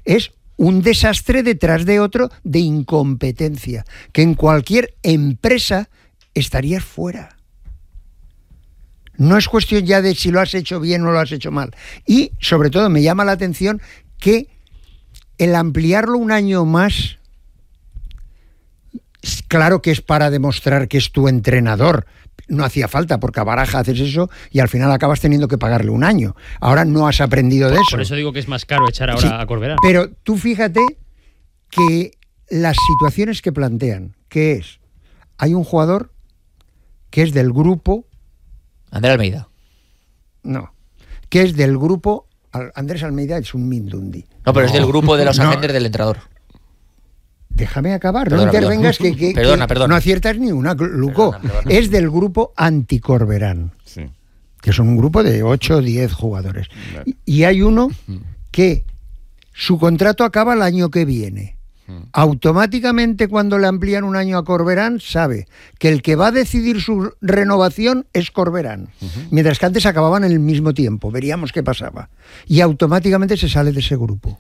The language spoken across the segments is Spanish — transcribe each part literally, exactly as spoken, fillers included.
es un desastre detrás de otro de incompetencia, que en cualquier empresa estarías fuera. No es cuestión ya de si lo has hecho bien o lo has hecho mal. Y, sobre todo, me llama la atención que el ampliarlo un año más, claro que es para demostrar que es tu entrenador. No hacía falta, porque a Baraja haces eso y al final acabas teniendo que pagarle un año. Ahora no has aprendido de eso. Por eso digo que es más caro echar ahora sí, a Corberán. Pero tú fíjate que las situaciones que plantean, que es, hay un jugador que es del grupo... Andrés Almeida. No, que es del grupo... Andrés Almeida es un Mindundi. No, pero no, es del grupo de los no. agentes del entrenador. Déjame acabar, Perdona, no intervengas perdona. que, que, perdona, que perdona. no aciertas ni una, Luco. Perdona, perdona. Es del grupo anti-Corberán, Sí. que son un grupo de ocho o diez jugadores. Vale. Y hay uno que su contrato acaba el año que viene. Automáticamente, cuando le amplían un año a Corberán, sabe que el que va a decidir su renovación es Corberán. Uh-huh. Mientras que antes acababan en el mismo tiempo. Veríamos qué pasaba. Y automáticamente se sale de ese grupo.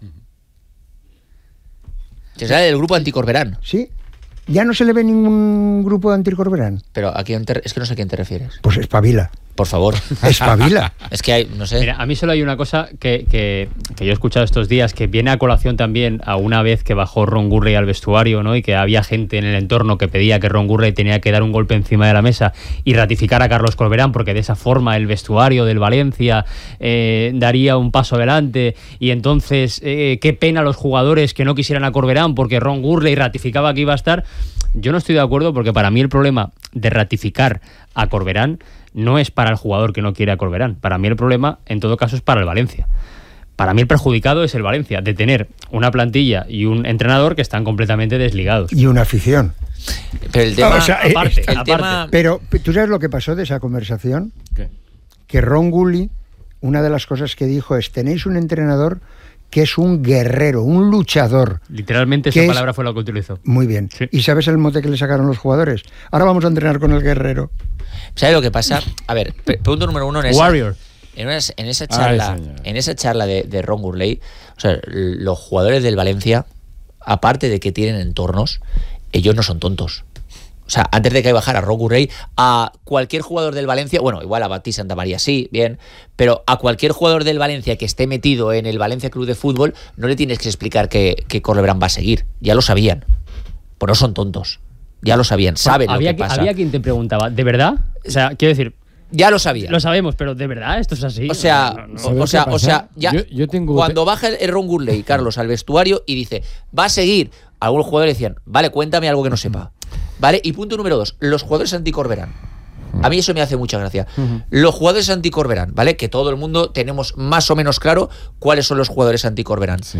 Se sale del grupo anti-Corberán. Sí. Ya no se le ve ningún grupo anti-Corberán. Pero ¿a quién te, es que no sé a quién te refieres. Pues espabila. Por favor. Espabila. Es que hay, no sé. Mira, a mí solo hay una cosa que, que, que yo he escuchado estos días, que viene a colación también a una vez que bajó Ron Gurley al vestuario, ¿no? Y que había gente en el entorno que pedía que Ron Gurley tenía que dar un golpe encima de la mesa y ratificar a Carlos Corberán, porque de esa forma el vestuario del Valencia eh, daría un paso adelante, y entonces eh, qué pena los jugadores que no quisieran a Corberán porque Ron Gurley ratificaba que iba a estar. Yo no estoy de acuerdo, porque para mí el problema de ratificar a Corberán no es para el jugador que no quiere a Corberán. Para mí el problema, en todo caso, es para el Valencia. Para mí el perjudicado es el Valencia, de tener una plantilla y un entrenador que están completamente desligados. Y una afición. Pero el tema... O sea, aparte, el aparte. tema... Pero, ¿tú sabes lo que pasó de esa conversación? ¿Qué? Que Ron Gurley, una de las cosas que dijo es: tenéis un entrenador que es un guerrero, un luchador. Literalmente esa palabra fue la que utilizó. Muy bien. Sí. ¿Y sabes el mote que le sacaron los jugadores? Ahora vamos a entrenar con el guerrero. ¿Sabes lo que pasa? A ver, punto número uno en esa, Warrior. En, una, en esa charla, Ay, en esa charla de, de Ron Gurley, o sea, los jugadores del Valencia, aparte de que tienen entornos, ellos no son tontos. O sea, antes de que bajara Ron Gurley, a cualquier jugador del Valencia, bueno, igual a Batí Santamaría sí, bien, pero a cualquier jugador del Valencia que esté metido en el Valencia Club de Fútbol, no le tienes que explicar que, que Corberán va a seguir. Ya lo sabían. Pues no son tontos. Ya lo sabían, saben había, lo que pasa. Había quien te preguntaba, ¿de verdad? O sea, quiero decir, ya lo sabían. lo sabemos, pero ¿de verdad esto es así? O sea, No, no, no. ¿Sabes o sea, qué o pasa? sea, ya Yo- yo tengo- cuando baja el Ron Gurley, Carlos, al vestuario y dice, va a seguir, algunos jugadores decían, vale, cuéntame algo que no sepa. Vale, y punto número dos, los jugadores anti-Corberán. A mí eso me hace mucha gracia. Uh-huh. Los jugadores anti-Corberán, ¿vale? Que todo el mundo tenemos más o menos claro cuáles son los jugadores anti-Corberán. Sí,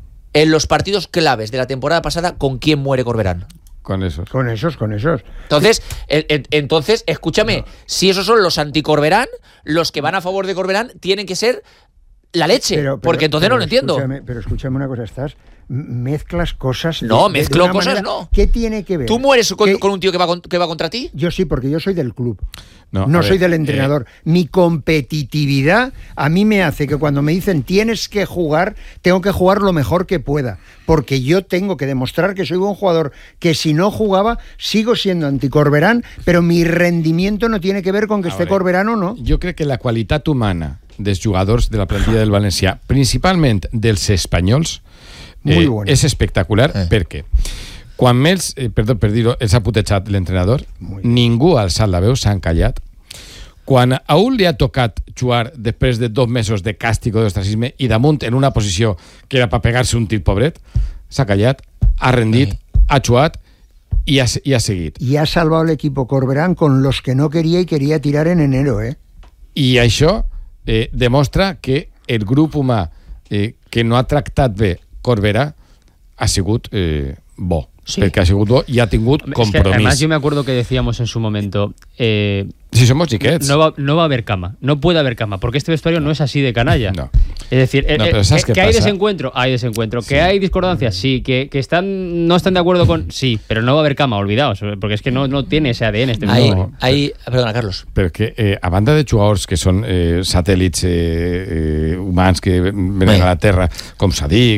En los partidos claves de la temporada pasada, ¿con quién muere Corberán? con esos. Con esos, con esos. Entonces, el- el- entonces, escúchame, si esos son los anti-Corberán, los que van a favor de Corberán tienen que ser la leche, Pero- pero- porque entonces pero no lo entiendo. escúchame, pero escúchame una cosa, estás m- mezclas cosas. de- No, de- de mezclo una cosas, manera- no. ¿Qué tiene que ver? ¿Tú mueres con, ¿Qué- con un tío que va, con- que va contra ti? Yo sí, porque yo soy del club. No, No, a soy ver, del entrenador. Mi competitividad a mí me hace que cuando me dicen tienes que jugar, tengo que jugar lo mejor que pueda. Porque yo tengo que demostrar que soy buen jugador, que si no jugaba, sigo siendo anticorberán, pero mi rendimiento no tiene que ver con que A esté veure, Corberán o no. Jo crec que la qualitat humana dels jugadors de la plantilla del València, principalment dels espanyols, Muy eh, bona. és espectacular, Eh. perquè quan Mels, eh, perdó per dir-ho, els ha putejat l'entrenador, Muy ningú ha alçat la veu, s'han callat. Quan a un li ha tocat jugar després de dos mesos de càstig o d'ostracisme i damunt en una posició que era per pegar-se un tir pobret, s'ha callat, ha rendit, ha jugat i ha, i ha seguit. Y ha salvado el equipo Corberán con los que no quería y quería tirar en enero, ¿eh? I això eh, demostra que el grup humà eh, que no ha tractat bé Corberà ha sigut eh, bo. Sí. Perquè ha sigut bo i ha tingut Es que, compromís. además, yo me acuerdo que decíamos en su momento, eh, Si somos xiquets. no, va, no va a haber cama, no puede haber cama, porque este vestuario no es así de canalla. No. Es decir, No, eh, pero eh, ¿sabes que, qué que hay pasa? desencuentro, hay desencuentro. Sí. Que hay discordancias, sí. Que, que están no están de acuerdo con... Sí, pero no va a haber cama, olvidaos, porque es que no, no tiene ese A D N este Ahí, vestuario. ahí, perdona, Carlos. Perquè eh, a banda de jugadors que són eh, satèl·lits eh, eh, humans que venen Bé. a la Terra, com Sadik,